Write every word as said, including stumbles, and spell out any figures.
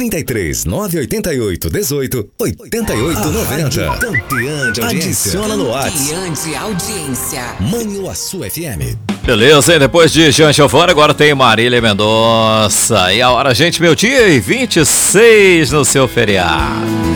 trinta e três, nove oito oito, dezoito, oitenta e oito, noventa. Campeã de audiência. Adiciona no WhatsApp. Campeã de audiência. Manhuaçu F M. Beleza, e depois de Jean Giovanni, agora tem Marília Mendonça. E a hora, gente, meu dia e vinte e seis no seu feriado.